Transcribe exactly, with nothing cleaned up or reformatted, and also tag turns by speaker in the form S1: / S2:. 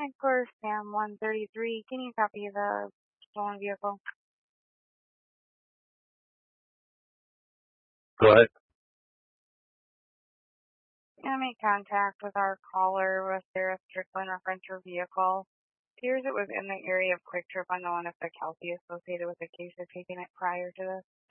S1: Of course, Sam one thirty-three. Can you copy the stolen vehicle?
S2: Go ahead.
S1: Gonna make contact with our caller with Sarah Strickland reference her vehicle. Appears it was in the area of Quick Trip unknown if the Kelsey associated with the case had taken it prior to this.